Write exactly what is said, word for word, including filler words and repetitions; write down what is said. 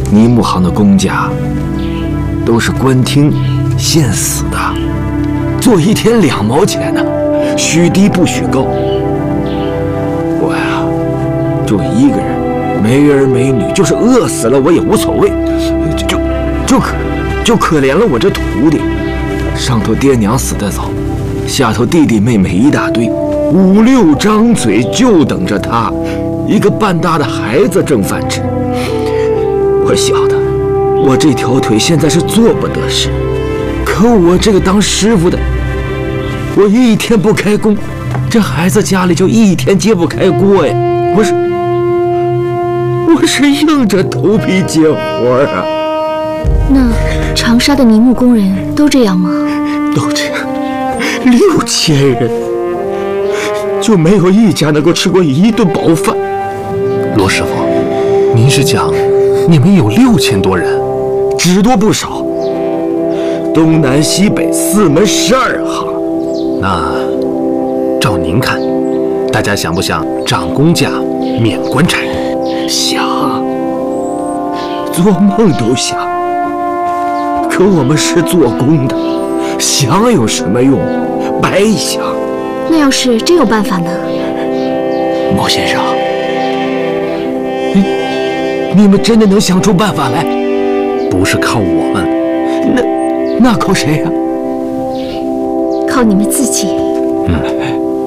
泥木行的工家都是官厅限死的，做一天两毛钱呢，许低不许高。我呀，就一个人，没儿没女，就是饿死了我也无所谓，就就可就可怜了我这徒弟，上头爹娘死得早，下头弟弟妹妹一大堆，五六张嘴就等着他一个半大的孩子挣饭吃。我晓得，我这条腿现在是做不得事，可我这个当师傅的，我一天不开工，这孩子家里就一天揭不开锅呀！我是我是硬着头皮接活啊！ 那长沙的泥木工人都这样吗？ 都这样，六千人，就没有一家能够吃过一顿饱饭。 罗师傅，您是讲你们有六千多人？ 只多不少，东南西北四门十二行。 那照您看，大家想不想涨工价、免官差？ 想，做梦都想。可我们是做工的，想有什么用？白想。 那要是真有办法呢？ 毛先生，你你们真的能想出办法来？ 不是靠我们， 那那靠谁呀？ 靠你们自己。 嗯。